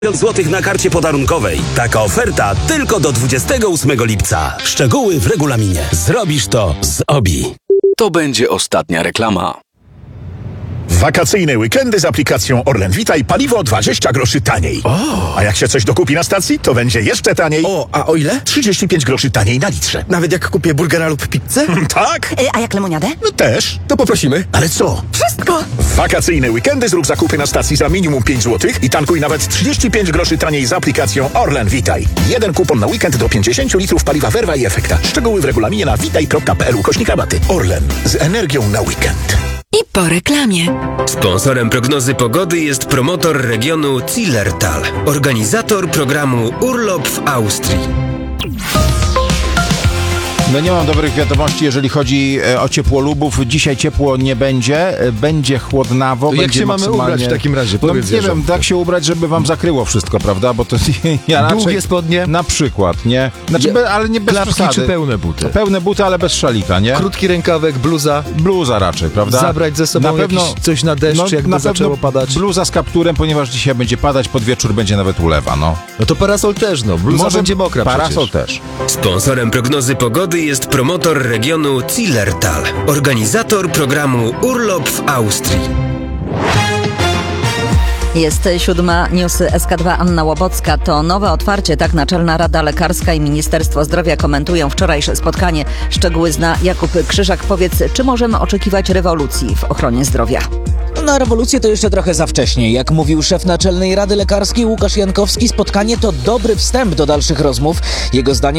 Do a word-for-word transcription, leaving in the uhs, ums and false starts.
złotych na karcie podarunkowej. Taka oferta tylko do dwudziestego ósmego lipca. Szczegóły w regulaminie. Zrobisz to z Obi. To będzie ostatnia reklama. Wakacyjne weekendy z aplikacją Orlen Witaj, paliwo dwadzieścia groszy taniej. O! A jak się coś dokupi na stacji, to będzie jeszcze taniej. O, a o ile? trzydzieści pięć groszy taniej na litrze. Nawet jak kupię burgera lub pizzę? Tak? Y, a jak lemoniadę? No też. To poprosimy. Ale co? Wszystko! W wakacyjne weekendy zrób zakupy na stacji za minimum pięć złotych i tankuj nawet trzydzieści pięć groszy taniej z aplikacją Orlen Witaj. Jeden kupon na weekend do pięćdziesiąt litrów paliwa Verva i Efekta. Szczegóły w regulaminie na witaj kropka p l ukośnik rabaty. Orlen. Z energią na weekend. I po reklamie. Sponsorem prognozy pogody jest promotor regionu Zillertal, organizator programu Urlop w Austrii. No nie mam dobrych wiadomości, jeżeli chodzi o ciepłolubów. Dzisiaj ciepło nie będzie, będzie chłodnawo. To jak będzie się mamy maksymalnie... ubrać w takim razie? No, Powiedz, nie wiem, tak się ubrać, żeby wam zakryło wszystko, prawda? Bo to ja raczej... Długie spodnie? Na przykład, nie? Znaczy, Je... be, ale nie bez Klapki przesady. czy pełne buty? Pełne buty, ale bez szalika, nie? Krótki rękawek, bluza. Bluza raczej, prawda? Zabrać ze sobą na pewno, jakieś coś na deszcz, no, jakby na zaczęło pewno padać. Bluza z kapturem, ponieważ dzisiaj będzie padać, pod wieczór będzie nawet ulewa, no. No to parasol też, no. Bluza Może będzie mokra parasol przecież. też. Sponsorem prognozy pogody jest promotor regionu Zillertal, organizator programu Urlop w Austrii. Jest siódma, newsy S K dwa, Anna Łobocka. To nowe otwarcie, tak Naczelna Rada Lekarska i Ministerstwo Zdrowia komentują wczorajsze spotkanie. Szczegóły zna Jakub Krzyżak. Powiedz, czy możemy oczekiwać rewolucji w ochronie zdrowia? Na rewolucję to jeszcze trochę za wcześnie. Jak mówił szef Naczelnej Rady Lekarskiej Łukasz Jankowski, spotkanie to dobry wstęp do dalszych rozmów. Jego zdaniem